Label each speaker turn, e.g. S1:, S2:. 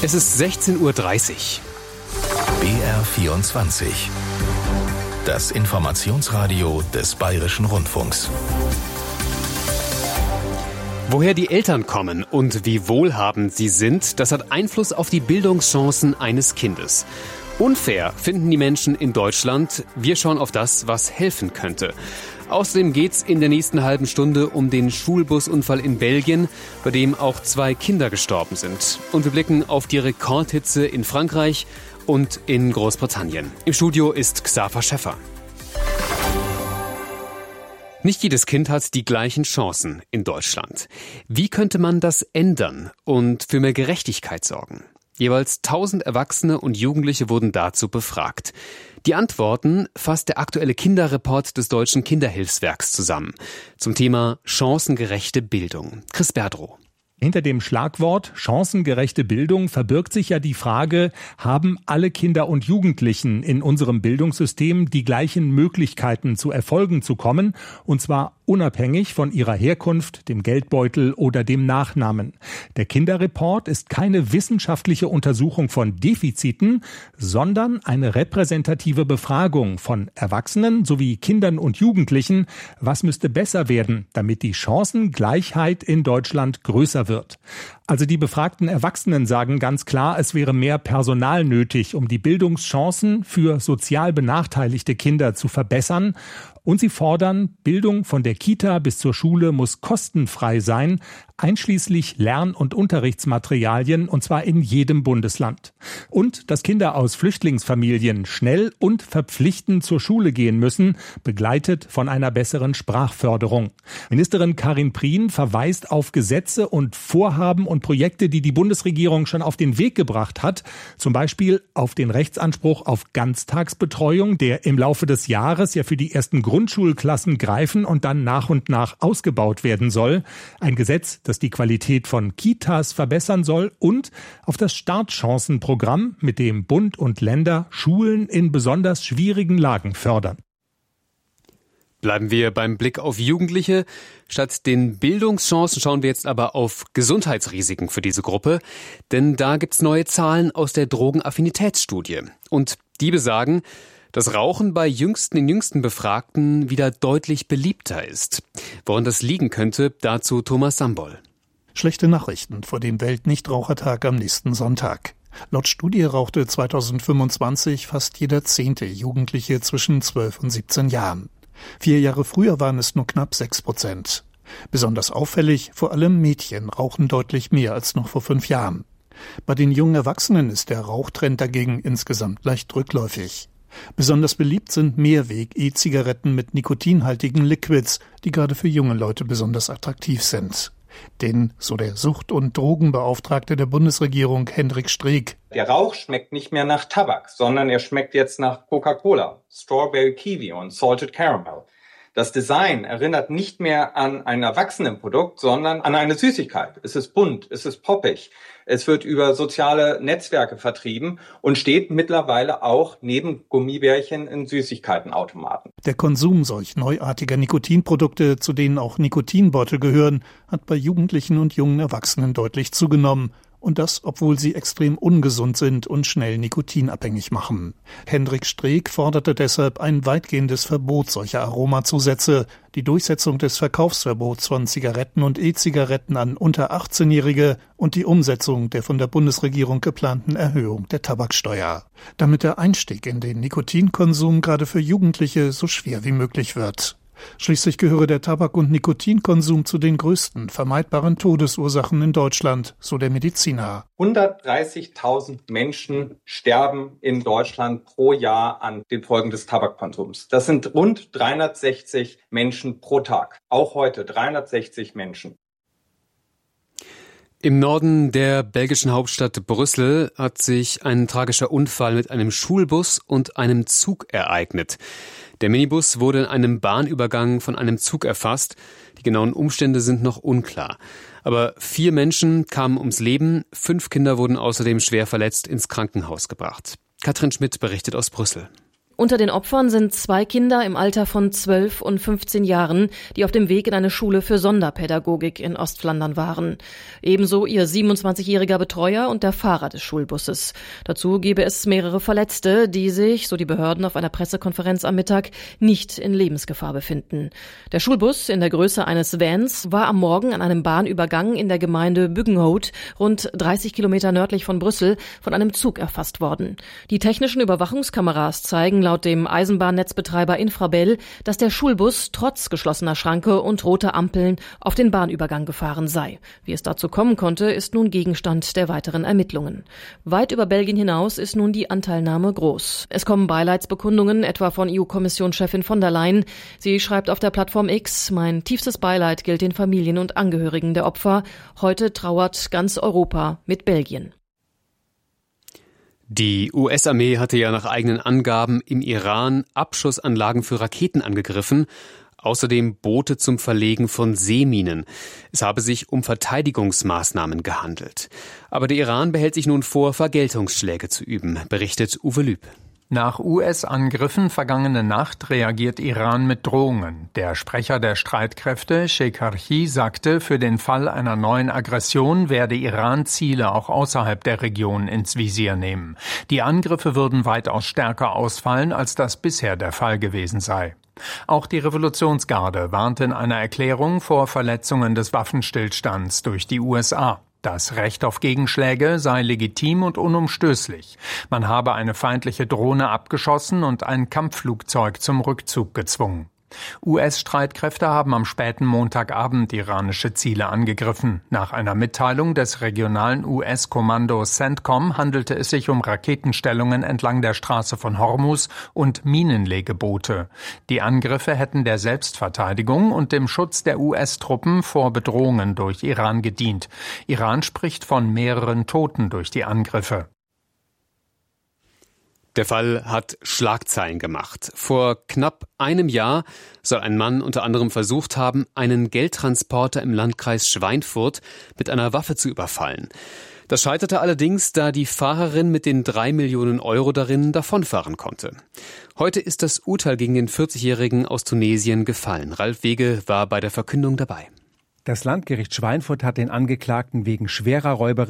S1: Es ist 16:30 Uhr.
S2: BR24. Das Informationsradio des Bayerischen Rundfunks.
S1: Woher die Eltern kommen und wie wohlhabend sie sind, das hat Einfluss auf die Bildungschancen eines Kindes. Unfair finden die Menschen in Deutschland. Wir schauen auf das, was helfen könnte. Außerdem geht's in der nächsten halben Stunde um den Schulbusunfall in Belgien, bei dem auch 2 Kinder gestorben sind. Und wir blicken auf die Rekordhitze in Frankreich und in Großbritannien. Im Studio ist Xaver Schäffer. Nicht jedes Kind hat die gleichen Chancen in Deutschland. Wie könnte man das ändern und für mehr Gerechtigkeit sorgen? Jeweils 1000 Erwachsene und Jugendliche wurden dazu befragt. Die Antworten fasst der aktuelle Kinderreport des Deutschen Kinderhilfswerks zusammen. Zum Thema chancengerechte Bildung. Chris Berdrow.
S3: Hinter dem Schlagwort chancengerechte Bildung verbirgt sich ja die Frage, haben alle Kinder und Jugendlichen in unserem Bildungssystem die gleichen Möglichkeiten, zu Erfolgen zu kommen, und zwar unabhängig von ihrer Herkunft, dem Geldbeutel oder dem Nachnamen. Der Kinderreport ist keine wissenschaftliche Untersuchung von Defiziten, sondern eine repräsentative Befragung von Erwachsenen sowie Kindern und Jugendlichen. Was müsste besser werden, damit die Chancengleichheit in Deutschland größer wird? Also die befragten Erwachsenen sagen ganz klar, es wäre mehr Personal nötig, um die Bildungschancen für sozial benachteiligte Kinder zu verbessern. Und sie fordern, Bildung von der Kita bis zur Schule muss kostenfrei sein, einschließlich Lern- und Unterrichtsmaterialien, und zwar in jedem Bundesland. Und dass Kinder aus Flüchtlingsfamilien schnell und verpflichtend zur Schule gehen müssen, begleitet von einer besseren Sprachförderung. Ministerin Karin Prien verweist auf Gesetze und Vorhaben und Projekte, die die Bundesregierung schon auf den Weg gebracht hat. Zum Beispiel auf den Rechtsanspruch auf Ganztagsbetreuung, der im Laufe des Jahres ja für die ersten Grundschulklassen greifen und dann nach und nach ausgebaut werden soll. Ein Gesetz, das die Qualität von Kitas verbessern soll, und auf das Startchancenprogramm, mit dem Bund und Länder Schulen in besonders schwierigen Lagen fördern.
S1: Bleiben wir beim Blick auf Jugendliche. Statt den Bildungschancen schauen wir jetzt aber auf Gesundheitsrisiken für diese Gruppe. Denn da gibt's neue Zahlen aus der Drogenaffinitätsstudie. Und die besagen, dass Rauchen bei den jüngsten Befragten wieder deutlich beliebter ist. Woran das liegen könnte, dazu Thomas Sambol.
S4: Schlechte Nachrichten vor dem Weltnichtrauchertag am nächsten Sonntag. Laut Studie rauchte 2025 fast jeder 10. Jugendliche zwischen 12 und 17 Jahren. 4 Jahre früher waren es nur knapp 6%. Besonders auffällig, vor allem Mädchen rauchen deutlich mehr als noch vor 5 Jahren. Bei den jungen Erwachsenen ist der Rauchtrend dagegen insgesamt leicht rückläufig. Besonders beliebt sind Mehrweg-E-Zigaretten mit nikotinhaltigen Liquids, die gerade für junge Leute besonders attraktiv sind. Denn, so der Sucht- und Drogenbeauftragte der Bundesregierung Hendrik Streeck:
S5: Der Rauch schmeckt nicht mehr nach Tabak, sondern er schmeckt jetzt nach Coca-Cola, Strawberry Kiwi und Salted Caramel. Das Design erinnert nicht mehr an ein Erwachsenenprodukt, sondern an eine Süßigkeit. Es ist bunt, es ist poppig. Es wird über soziale Netzwerke vertrieben und steht mittlerweile auch neben Gummibärchen in Süßigkeitenautomaten.
S4: Der Konsum solch neuartiger Nikotinprodukte, zu denen auch Nikotinbeutel gehören, hat bei Jugendlichen und jungen Erwachsenen deutlich zugenommen. Und das, obwohl sie extrem ungesund sind und schnell nikotinabhängig machen. Hendrik Streeck forderte deshalb ein weitgehendes Verbot solcher Aromazusätze, die Durchsetzung des Verkaufsverbots von Zigaretten und E-Zigaretten an unter 18-Jährige und die Umsetzung der von der Bundesregierung geplanten Erhöhung der Tabaksteuer. Damit der Einstieg in den Nikotinkonsum gerade für Jugendliche so schwer wie möglich wird. Schließlich gehöre der Tabak- und Nikotinkonsum zu den größten vermeidbaren Todesursachen in Deutschland, so der Mediziner.
S5: 130.000 Menschen sterben in Deutschland pro Jahr an den Folgen des Tabakkonsums. Das sind rund 360 Menschen pro Tag. Auch heute 360 Menschen.
S1: Im Norden der belgischen Hauptstadt Brüssel hat sich ein tragischer Unfall mit einem Schulbus und einem Zug ereignet. Der Minibus wurde in einem Bahnübergang von einem Zug erfasst. Die genauen Umstände sind noch unklar. Aber 4 Menschen kamen ums Leben, 5 Kinder wurden außerdem schwer verletzt ins Krankenhaus gebracht. Katrin Schmidt berichtet aus Brüssel.
S6: Unter den Opfern sind 2 Kinder im Alter von 12 und 15 Jahren, die auf dem Weg in eine Schule für Sonderpädagogik in Ostflandern waren. Ebenso ihr 27-jähriger Betreuer und der Fahrer des Schulbusses. Dazu gebe es mehrere Verletzte, die sich, so die Behörden auf einer Pressekonferenz am Mittag, nicht in Lebensgefahr befinden. Der Schulbus in der Größe eines Vans war am Morgen an einem Bahnübergang in der Gemeinde Buggenhout, rund 30 Kilometer nördlich von Brüssel, von einem Zug erfasst worden. Die technischen Überwachungskameras zeigen laut dem Eisenbahnnetzbetreiber Infrabel, dass der Schulbus trotz geschlossener Schranke und roter Ampeln auf den Bahnübergang gefahren sei. Wie es dazu kommen konnte, ist nun Gegenstand der weiteren Ermittlungen. Weit über Belgien hinaus ist nun die Anteilnahme groß. Es kommen Beileidsbekundungen, etwa von EU-Kommissionschefin von der Leyen. Sie schreibt auf der Plattform X: Mein tiefstes Beileid gilt den Familien und Angehörigen der Opfer. Heute trauert ganz Europa mit Belgien.
S1: Die US-Armee hatte ja nach eigenen Angaben im Iran Abschussanlagen für Raketen angegriffen, außerdem Boote zum Verlegen von Seeminen. Es habe sich um Verteidigungsmaßnahmen gehandelt. Aber der Iran behält sich nun vor, Vergeltungsschläge zu üben, berichtet Uwe Lüb.
S7: Nach US-Angriffen vergangene Nacht reagiert Iran mit Drohungen. Der Sprecher der Streitkräfte, Shekarchi, sagte, für den Fall einer neuen Aggression werde Iran Ziele auch außerhalb der Region ins Visier nehmen. Die Angriffe würden weitaus stärker ausfallen, als das bisher der Fall gewesen sei. Auch die Revolutionsgarde warnt in einer Erklärung vor Verletzungen des Waffenstillstands durch die USA. Das Recht auf Gegenschläge sei legitim und unumstößlich. Man habe eine feindliche Drohne abgeschossen und ein Kampfflugzeug zum Rückzug gezwungen. US-Streitkräfte haben am späten Montagabend iranische Ziele angegriffen. Nach einer Mitteilung des regionalen US-Kommandos CENTCOM handelte es sich um Raketenstellungen entlang der Straße von Hormuz und Minenlegeboote. Die Angriffe hätten der Selbstverteidigung und dem Schutz der US-Truppen vor Bedrohungen durch Iran gedient. Iran spricht von mehreren Toten durch die Angriffe.
S1: Der Fall hat Schlagzeilen gemacht. Vor knapp einem Jahr soll ein Mann unter anderem versucht haben, einen Geldtransporter im Landkreis Schweinfurt mit einer Waffe zu überfallen. Das scheiterte allerdings, da die Fahrerin mit den 3 Millionen Euro darin davonfahren konnte. Heute ist das Urteil gegen den 40-Jährigen aus Tunesien gefallen. Ralf Wege war bei der Verkündung dabei.
S8: Das Landgericht Schweinfurt hat den Angeklagten wegen schwerer räuberischer